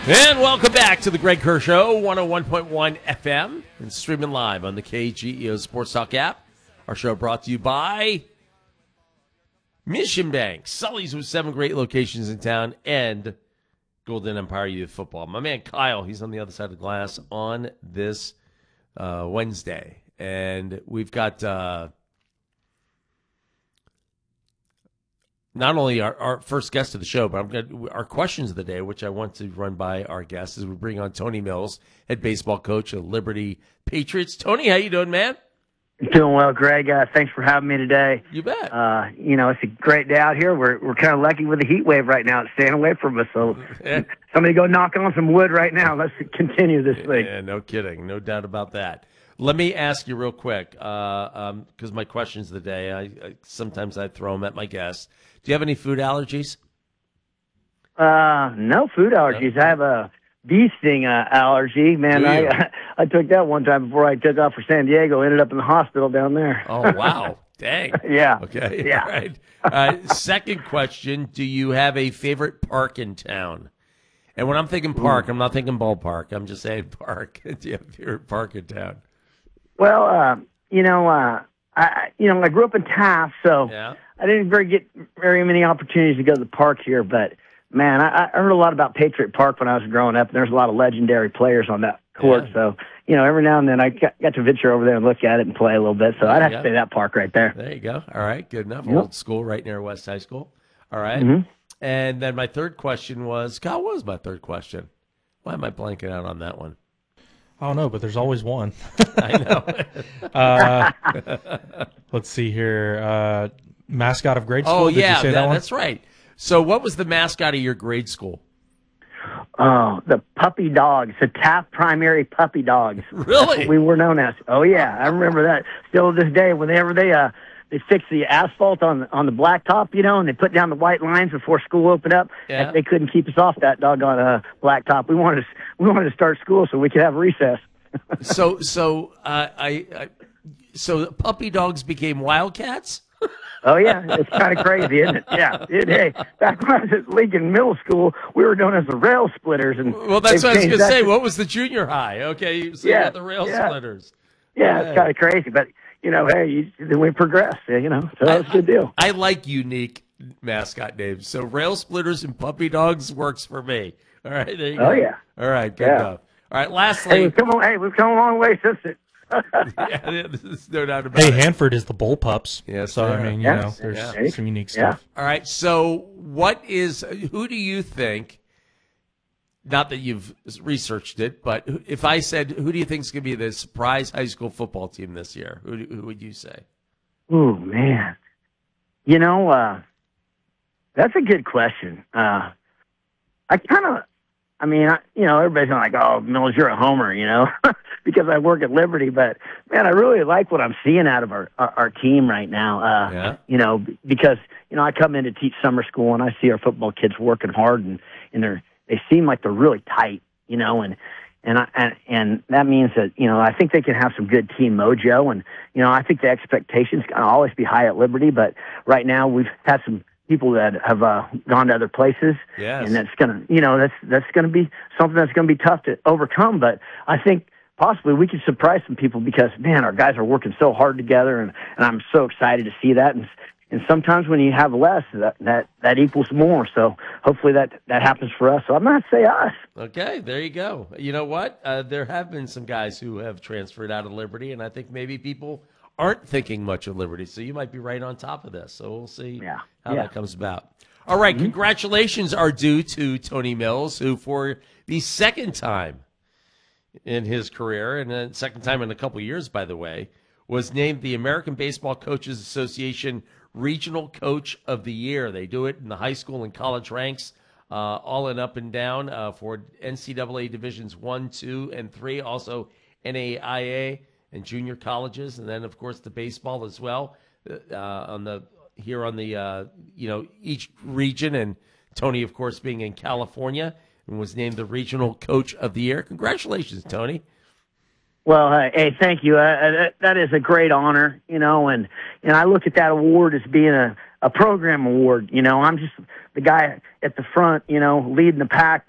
And welcome back to the Greg Kerr Show, 101.1 FM, and streaming live on the KGEO Sports Talk app. Our show brought to you by Mission Bank, Sully's with 7 great locations in town, and Golden Empire Youth Football. My man Kyle, he's on the other side of the glass on this Wednesday. And we've got not only our first guest of the show, but our questions of the day, which I want to run by our guests as we bring on Tony Mills, head baseball coach of Liberty Patriots. Tony, how you doing, man? Doing well, Greg. Thanks for having me today. You bet. It's a great day out here. We're kind of lucky with the heat wave right now. It's staying away from us. So somebody go knock on some wood right now. Let's continue this thing. Yeah, no kidding. No doubt about that. Let me ask you real quick, because my questions of the day, sometimes I throw them at my guests. Do you have any food allergies? No food allergies. I have a bee sting allergy. Man, I took that one time before I took off for San Diego. Ended up in the hospital down there. Oh, wow. Dang. Yeah. Okay. Yeah. All right. Second question, do you have a favorite park in town? And when I'm thinking park, I'm not thinking ballpark. I'm just saying park. Do you have a favorite park in town? Well, I grew up in Taft, so I didn't get very many opportunities to go to the park here. But man, I heard a lot about Patriot Park when I was growing up, and there's a lot of legendary players on that court. Yeah. So every now and then I got to venture over there and look at it and play a little bit. So I'd have to say that park right there. There you go. All right, good enough. Yep. Old school, right near West High School. All right. Mm-hmm. And then my third question was, God, what was my third question? Why am I blanking out on that one? I don't know, but there's always one. I know. Let's see here. Mascot of grade school? Oh, yeah, Did you say that one? That's right. So what was the mascot of your grade school? Oh, the puppy dogs, the Taft Primary Puppy Dogs. Really? That's what we were known as. Oh, yeah. I remember that still to this day. Whenever they fixed the asphalt on the blacktop, and they put down the white lines before school opened up. Yeah. They couldn't keep us off that doggone blacktop. We wanted to start school so we could have recess. So puppy dogs became wildcats? Oh yeah, it's kind of crazy, isn't it? Yeah. Hey, back when I was at Lincoln Middle School, we were known as the Rail Splitters, and well, that's what I was going to say. What was the junior high? Okay, so you got the Rail Splitters. Yeah, it's kind of crazy, but. Then we progress, so that's a good deal. I like unique mascot names. So Rail Splitters and Puppy Dogs works for me. All right, there you go. Oh, yeah. All right, good enough. All right, lastly. We've come a long way since it. Yeah, there's no doubt about it. Hey, Hanford is the Bullpups. Yeah, so, there's some unique stuff. All right, so who do you think, not that you've researched it, but if I said, who do you think is going to be the surprise high school football team this year? Who would you say? Oh, man. That's a good question. Everybody's like, oh, Mills, you're a homer, because I work at Liberty. But, man, I really like what I'm seeing out of our team right now. Because, I come in to teach summer school, and I see our football kids working hard, and they seem like they're really tight, and that means that, I think they can have some good team mojo. And, I think the expectations can always be high at Liberty, but right now we've had some people that have gone to other places. Yes. And that's going to, that's going to be something that's going to be tough to overcome. But I think possibly we could surprise some people because, man, our guys are working so hard together, and I'm so excited to see that. And sometimes when you have less, that equals more. So hopefully that happens for us. So I'm going to say us. Okay, there you go. You know what? There have been some guys who have transferred out of Liberty, and I think maybe people aren't thinking much of Liberty. So you might be right on top of this. So we'll see how that comes about. All right, Congratulations are due to Tony Mills, who for the second time in his career, and the second time in a couple years, by the way, was named the American Baseball Coaches Association Regional Coach of the Year. They do it in the high school and college ranks, all in up and down for NCAA Divisions 1, 2, and 3, also NAIA and junior colleges, and then, of course, the baseball as well on each region. And Tony, of course, being in California, and was named the Regional Coach of the Year. Congratulations, Tony. Well, hey, thank you. That is a great honor, and I look at that award as being a program award. I'm just the guy at the front, leading the pack,